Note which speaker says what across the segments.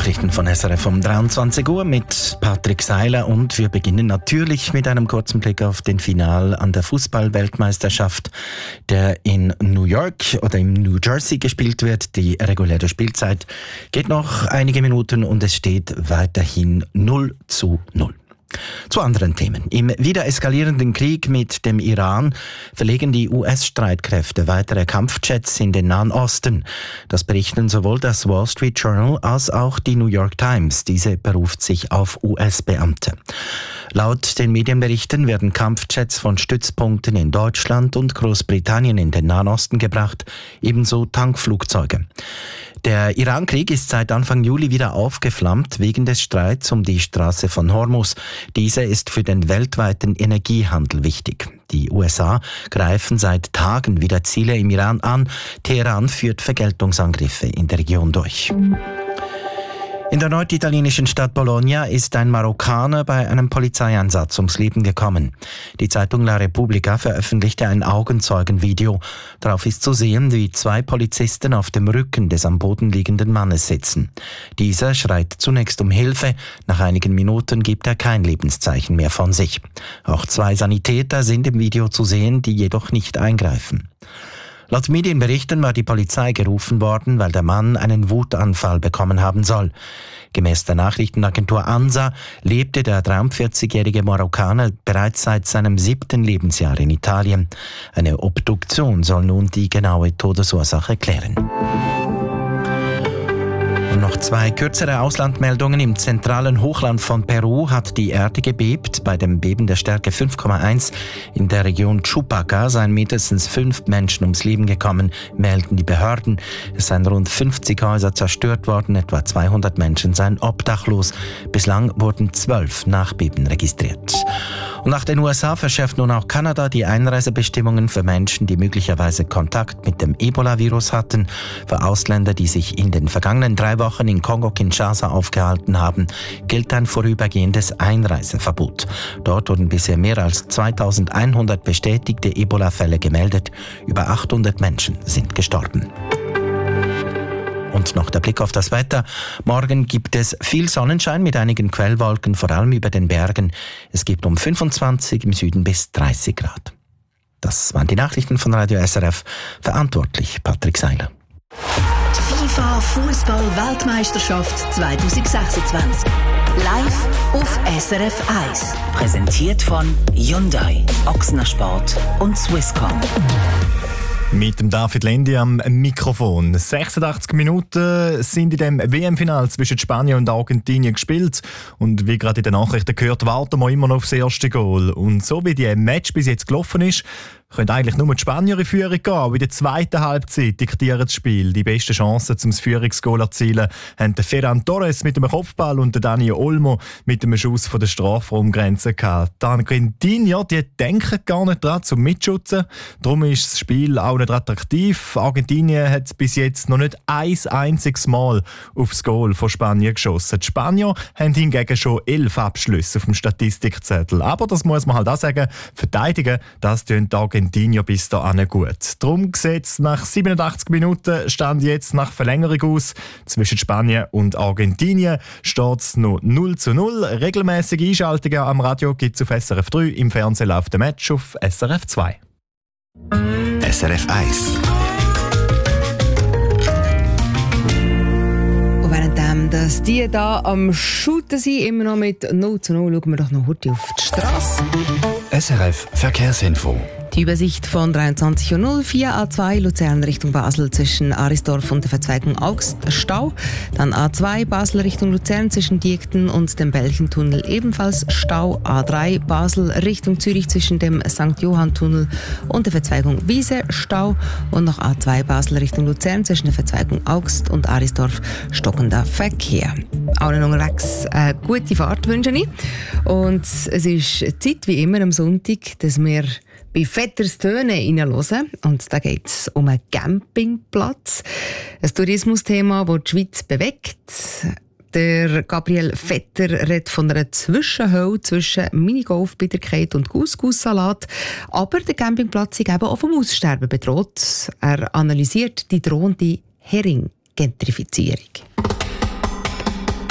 Speaker 1: Nachrichten von SRF um 23 Uhr mit Patrick Seiler und wir beginnen natürlich mit einem kurzen Blick auf den Final an der Fußball-Weltmeisterschaft, der in New York oder in New Jersey gespielt wird. Die reguläre Spielzeit geht noch einige Minuten und es steht weiterhin 0:0. Zu anderen Themen. Im wieder eskalierenden Krieg mit dem Iran verlegen die US-Streitkräfte weitere Kampfjets in den Nahen Osten. Das berichten sowohl das Wall Street Journal als auch die New York Times. Diese beruft sich auf US-Beamte. Laut den Medienberichten werden Kampfjets von Stützpunkten in Deutschland und Großbritannien in den Nahen Osten gebracht, ebenso Tankflugzeuge. Der Iran-Krieg ist seit Anfang Juli wieder aufgeflammt wegen des Streits um die Straße von Hormuz. Diese ist für den weltweiten Energiehandel wichtig. Die USA greifen seit Tagen wieder Ziele im Iran an. Teheran führt Vergeltungsangriffe in der Region durch. In der norditalienischen Stadt Bologna ist ein Marokkaner bei einem Polizeieinsatz ums Leben gekommen. Die Zeitung La Repubblica veröffentlichte ein Augenzeugenvideo. Darauf ist zu sehen, wie zwei Polizisten auf dem Rücken des am Boden liegenden Mannes sitzen. Dieser schreit zunächst um Hilfe. Nach einigen Minuten gibt er kein Lebenszeichen mehr von sich. Auch zwei Sanitäter sind im Video zu sehen, die jedoch nicht eingreifen. Laut Medienberichten war die Polizei gerufen worden, weil der Mann einen Wutanfall bekommen haben soll. Gemäß der Nachrichtenagentur ANSA lebte der 43-jährige Marokkaner bereits seit seinem 7. Lebensjahr in Italien. Eine Obduktion soll nun die genaue Todesursache klären. Und noch zwei kürzere Auslandmeldungen. Im zentralen Hochland von Peru hat die Erde gebebt. Bei dem Beben der Stärke 5,1 in der Region Chupaca seien mindestens 5 Menschen ums Leben gekommen, melden die Behörden. Es seien rund 50 Häuser zerstört worden, etwa 200 Menschen seien obdachlos. Bislang wurden 12 Nachbeben registriert. Und nach den USA verschärft nun auch Kanada die Einreisebestimmungen für Menschen, die möglicherweise Kontakt mit dem Ebola-Virus hatten. Für Ausländer, die sich in den vergangenen 3 Wochen in Kongo-Kinshasa aufgehalten haben, gilt ein vorübergehendes Einreiseverbot. Dort wurden bisher mehr als 2100 bestätigte Ebola-Fälle gemeldet. Über 800 Menschen sind gestorben. Und noch der Blick auf das Wetter. Morgen gibt es viel Sonnenschein mit einigen Quellwolken, vor allem über den Bergen. Es gibt um 25, im Süden bis 30 Grad. Das waren die Nachrichten von Radio SRF. Verantwortlich Patrick Seiler.
Speaker 2: FIFA Fußball-Weltmeisterschaft 2026. Live auf SRF 1. Präsentiert von Hyundai, Ochsner Sport und Swisscom.
Speaker 3: Mit dem David Lendi am Mikrofon. 86 Minuten sind in dem WM-Final zwischen Spanien und Argentinien gespielt. Und wie gerade in den Nachrichten gehört, warten wir immer noch auf das erste Goal. Und so wie die Match bis jetzt gelaufen ist, können eigentlich nur die Spanier in Führung gehen. Auch in der zweiten Halbzeit diktieren das Spiel. Die besten Chancen zum Führungsgoal erzielen haben der Ferran Torres mit einem Kopfball und der Dani Olmo mit einem Schuss von der Strafraumgrenze gehabt. Die Argentinier, die denken gar nicht daran, zum Mitschützen. Darum ist das Spiel auch nicht attraktiv. Argentinien hat bis jetzt noch nicht ein einziges Mal aufs Goal von Spanien geschossen. Die Spanier haben hingegen schon 11 Abschlüsse auf dem Statistikzettel. Aber das muss man halt auch sagen, verteidigen, das tun die Argentinier bis dahin gut. Darum sieht es nach 87 Minuten, stand jetzt nach Verlängerung aus. Zwischen Spanien und Argentinien steht es noch 0:0. Regelmäßige Einschaltungen am Radio gibt es auf SRF 3, im Fernsehen läuft der Match auf SRF 2.
Speaker 4: SRF 1.
Speaker 5: Und währenddem, dass die da am Shooten sind, immer noch mit 0:0, schauen wir doch noch heute auf die Straße.
Speaker 4: SRF Verkehrsinfo.
Speaker 5: Die Übersicht von 23.04 A2 Luzern Richtung Basel zwischen Arisdorf und der Verzweigung Augst Stau. Dann A2 Basel Richtung Luzern zwischen Diekten und dem Belchentunnel ebenfalls Stau. A3 Basel Richtung Zürich zwischen dem St. Johann-Tunnel und der Verzweigung Wiese Stau. Und noch A2 Basel Richtung Luzern zwischen der Verzweigung Augst und Arisdorf stockender Verkehr. Allen unterwegs eine gute Fahrt wünsche ich. Und es ist Zeit wie immer am Sonntag, dass wir bei Vetters Töne hineinhören. Und da geht es um einen Campingplatz. Ein Tourismusthema, das die Schweiz bewegt. Der Gabriel Vetter redet von einer Zwischenhölle zwischen Minigolf-Bitterkeit und Couscous-Salat. Aber der Campingplatz ist eben auch vom Aussterben bedroht. Er analysiert die drohende Hering-Gentrifizierung.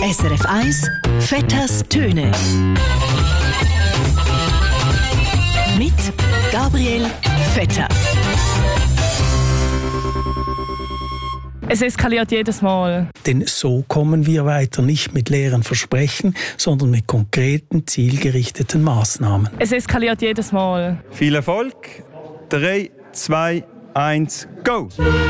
Speaker 2: SRF 1 Vetters Töne mit Gabriel Vetter.
Speaker 6: Es eskaliert jedes Mal.
Speaker 7: Denn so kommen wir weiter, nicht mit leeren Versprechen, sondern mit konkreten, zielgerichteten Maßnahmen.
Speaker 6: Es eskaliert jedes Mal.
Speaker 8: Viel Erfolg. 3, 2, 1, go!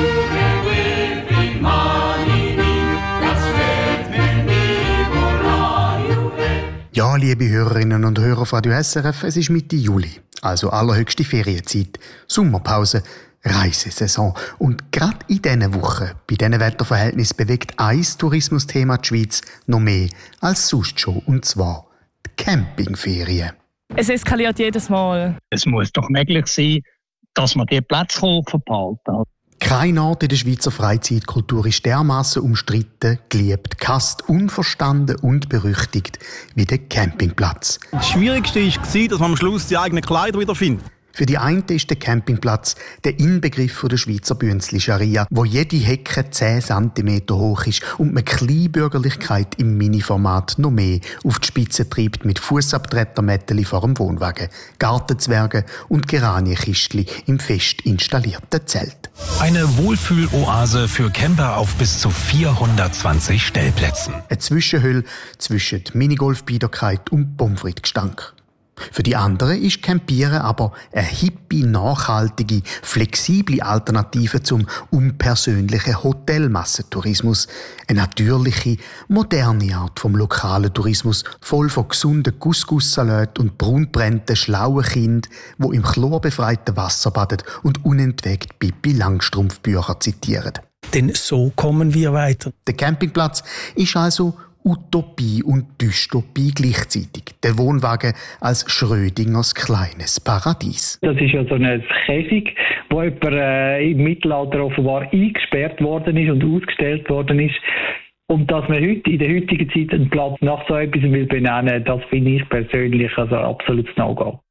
Speaker 9: Ja, liebe Hörerinnen und Hörer von Radio SRF, es ist Mitte Juli, also allerhöchste Ferienzeit, Sommerpause, Reisesaison. Und gerade in diesen Wochen, bei diesen Wetterverhältnissen, bewegt ein Tourismusthema die Schweiz noch mehr als sonst schon, und zwar die Campingferien.
Speaker 6: Es eskaliert jedes Mal.
Speaker 10: Es muss doch möglich sein, dass man die Platzkurve behalten.
Speaker 9: Kein Ort in der Schweizer Freizeitkultur ist dermassen umstritten, geliebt, gehasst, unverstanden und berüchtigt wie der Campingplatz.
Speaker 11: Das Schwierigste war, dass man am Schluss die eigenen Kleider wiederfindet.
Speaker 9: Für die einen ist der Campingplatz der Inbegriff der Schweizer Bünzli-Scharia, wo jede Hecke 10 cm hoch ist und man Kleinbürgerlichkeit im Mini-Format noch mehr auf die Spitze treibt mit Fussabtretermätteli vor dem Wohnwagen, Gartenzwerge und Geraniekistli im fest installierten Zelt.
Speaker 12: Eine Wohlfühloase für Camper auf bis zu 420 Stellplätzen.
Speaker 9: Eine Zwischenhülle zwischen Minigolfbiederkeit und Pommes frites-Gestank. Für die anderen ist Campieren aber eine hippie, nachhaltige, flexible Alternative zum unpersönlichen Hotelmassentourismus. Eine natürliche, moderne Art vom lokalen Tourismus, voll von gesunden Couscous-Salaten und braunbrennten, schlauen Kindern, die im chlorbefreiten Wasser baden und unentwegt Pippi Langstrumpf-Bücher zitieren.
Speaker 7: Denn so kommen wir weiter.
Speaker 9: Der Campingplatz ist also Utopie und Dystopie gleichzeitig. Der Wohnwagen als Schrödingers kleines Paradies.
Speaker 13: Das ist ja so ein Käfig, wo jemand im Mittelalter offenbar eingesperrt worden ist und ausgestellt worden ist. Und dass man heute in der heutigen Zeit einen Platz nach so etwas will benennen, das finde ich persönlich also absolutes No-Go.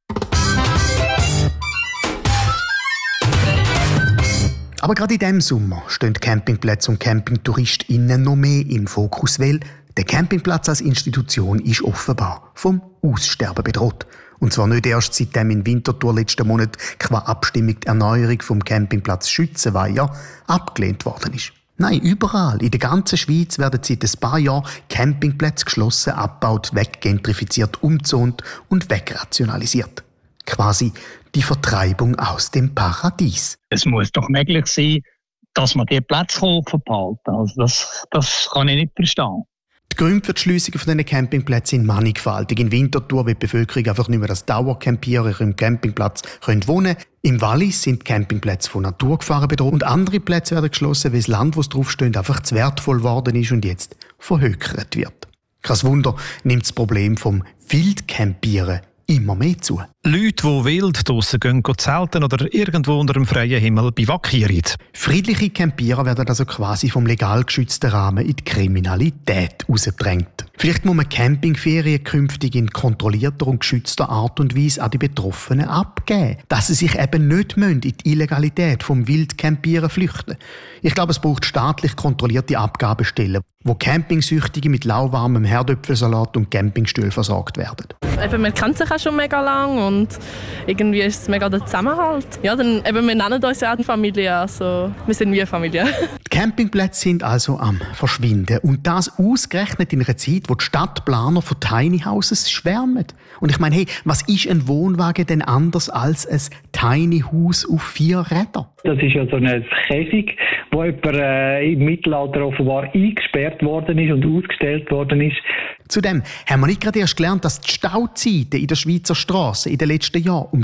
Speaker 9: Aber gerade in diesem Sommer stehen Campingplätze und CampingtouristInnen noch mehr im Fokus, weil der Campingplatz als Institution ist offenbar vom Aussterben bedroht. Und zwar nicht erst seitdem in Winterthur letzten Monat qua Abstimmung die Erneuerung vom Campingplatz Schützenweiher abgelehnt worden ist. Nein, überall in der ganzen Schweiz werden seit ein paar Jahren Campingplätze geschlossen, abgebaut, weggentrifiziert, umgezont und wegrationalisiert. Quasi die Vertreibung aus dem Paradies.
Speaker 10: Es muss doch möglich sein, dass man die Platzkurve behalten. Also das kann ich nicht verstehen.
Speaker 9: Die Gründe für die Schliessung von diesen Campingplätzen sind mannigfaltig. In Winterthur will die Bevölkerung einfach nicht mehr als Dauercampierer im Campingplatz wohnen können. Im Wallis sind Campingplätze von Naturgefahren bedroht und andere Plätze werden geschlossen, weil das Land, wo es draufsteht, einfach zu wertvoll geworden ist und jetzt verhökert wird. Kein Wunder nimmt das Problem vom Wildcampieren immer mehr zu.
Speaker 12: Leute, die wild draussen gehen zelten oder irgendwo unter dem freien Himmel bivakieren.
Speaker 9: Friedliche Campierer werden also quasi vom legal geschützten Rahmen in die Kriminalität rausgedrängt. Vielleicht muss man Campingferien künftig in kontrollierter und geschützter Art und Weise an die Betroffenen abgeben, dass sie sich eben nicht in die Illegalität vom Wildcampieren flüchten. Ich glaube, es braucht staatlich kontrollierte Abgabestellen, wo Campingsüchtige mit lauwarmem Herdöpfelsalat und Campingstühlen versorgt werden.
Speaker 6: Man kennt sich auch schon mega lang und irgendwie ist es mega der Zusammenhalt. Ja, dann wir nennen uns ja auch eine Familie, also wir sind wie eine Familie.
Speaker 9: Die Campingplätze sind also am Verschwinden und das ausgerechnet in einer Zeit, wo die Stadtplaner von Tiny Houses schwärmen. Und ich meine, hey, was ist ein Wohnwagen denn anders als ein Tiny House auf 4 Rädern?
Speaker 13: Das ist ja so ein Käfig, wo jemand im Mittelalter offenbar eingesperrt worden ist und ausgestellt worden ist.
Speaker 9: Zudem haben wir nicht gerade erst gelernt, dass die Stauzeiten in der Schweizer Straße in den letzten Jahren um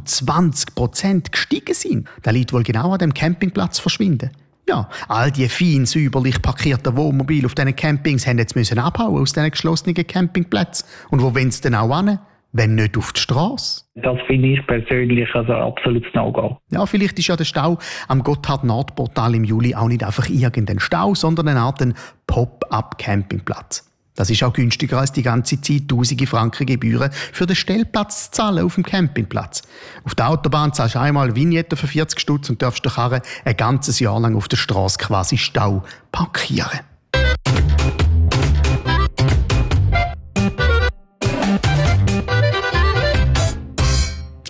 Speaker 9: 20% gestiegen sind. Das liegt wohl genau an dem Campingplatz verschwinden. Ja, all die fein säuberlich parkierten Wohnmobile auf diesen Campings haben jetzt müssen abhauen aus diesen geschlossenen Campingplätzen. Und wo wollen sie denn auch hin? Wenn nicht auf die Straße?
Speaker 13: Das finde ich persönlich also absolut No-Go.
Speaker 9: Ja, vielleicht ist ja der Stau am Gotthard-Nord-Portal im Juli auch nicht einfach irgendein Stau, sondern eine Art Pop-up-Campingplatz. Das ist auch günstiger als die ganze Zeit tausende Franken Gebühren für den Stellplatz zu zahlen auf dem Campingplatz. Auf der Autobahn zahlst du einmal Vignette für 40 Stutz und darfst den Karren ein ganzes Jahr lang auf der Straße quasi Stau parkieren.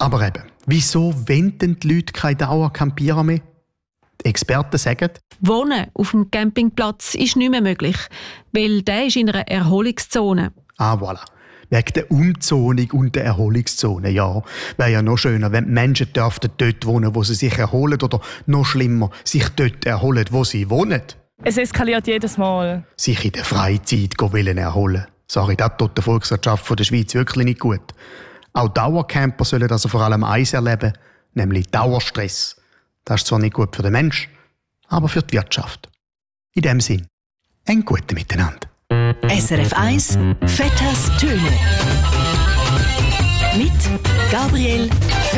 Speaker 9: Aber eben, wieso wenden die Leute keine Dauercampierer mehr? Die Experten sagen,
Speaker 14: Wohnen auf dem Campingplatz ist nicht mehr möglich, weil der ist in einer Erholungszone.
Speaker 9: voilà. Wegen der Umzonung und der Erholungszone, ja. Wäre ja noch schöner, wenn die Menschen dürften dort wohnen, wo sie sich erholen, oder noch schlimmer, sich dort erholen, wo sie wohnen.
Speaker 15: Es eskaliert jedes Mal.
Speaker 9: Sich in der Freizeit erholen. Sorry, das tut der Volkswirtschaft der Schweiz wirklich nicht gut. Auch Dauercamper sollen also vor allem eins erleben, nämlich Dauerstress. Das ist zwar nicht gut für den Menschen, aber für die Wirtschaft. In dem Sinn, ein gutes Miteinander.
Speaker 2: SRF 1 Vetters Töne mit Gabriel